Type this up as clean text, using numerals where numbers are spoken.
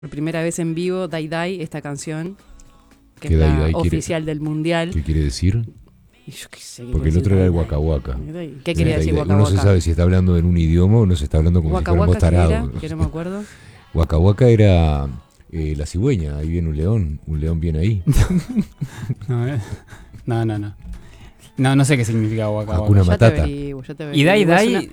por primera vez en vivo Dai Dai, esta canción, que ¿Qué es Dai la Dai oficial del mundial. ¿Qué quiere decir? Y yo qué sé, ¿qué Porque el quiere otro decir era el Dai Waka Waka. Dai? ¿Qué quería decir Waka Uno se Waka? sabe si está hablando en un idioma o no se está hablando como Waka si fuéramos Waka, ¿qué era? tarados. Que no me acuerdo. Waka Waka era la cigüeña, ahí viene un león viene ahí. No, no sé qué significa Waka Hakuna Waka. Matata. Ya te Y Dai averiguo. Dai